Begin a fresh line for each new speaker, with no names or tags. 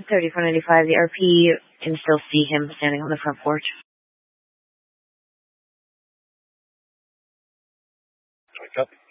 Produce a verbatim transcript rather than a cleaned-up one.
thirty-four ninety-five, the R P can still see him standing on the front porch.
Copy.